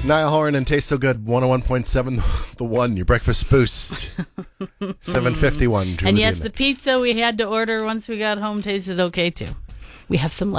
Niall Horan and Taste So Good, 101.7 The One, your breakfast boost. 7:51. And yes, the pizza we had to order once we got home tasted okay too. We have some